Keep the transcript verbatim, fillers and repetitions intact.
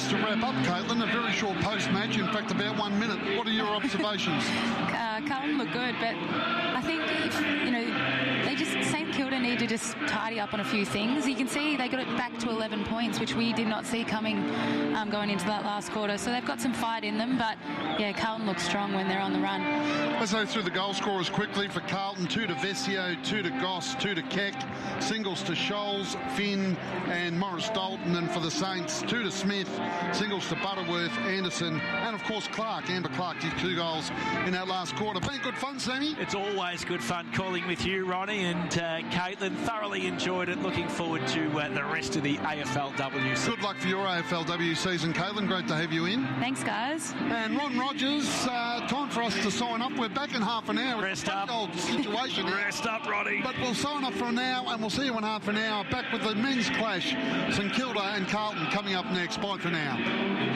just to wrap up, Caitlin, a very short post-match, in fact about one minute. What are your observations? Uh, Carlton look good, but I think, if, you know, they just, St Kilda need to just tidy up on a few things. You can see they got it back to eleven points, which we did not see coming um, going into that last quarter. So they've got some fight in them, but yeah, Carlton looks strong when they're on the run. Let's go through the goal scorers quickly for Carlton. Two to Vesio, two to Goss, two to Keck, singles to Scholes, Finn and Morris Dalton. And for the Saints, two to Smith, singles to Butterworth, Anderson, and of course Clark. Amber Clark did two goals in that last quarter. Been good fun, Sammy? It's always good fun calling with you, Ronnie, and uh, Caitlin. Thoroughly enjoyed it. Looking forward to uh, the rest of the A F L W. Good luck for your A F L W season, Caitlin. Great to have you in. Thanks, guys. And Ron Rogers, uh, time for us to sign up. We're back in half an hour. Rest up. Old situation. Rest up, Ronnie. But we'll sign up for now, and we'll see you in half an hour. Back with the men's clash, St Kilda and Carlton coming up next. Bye for now.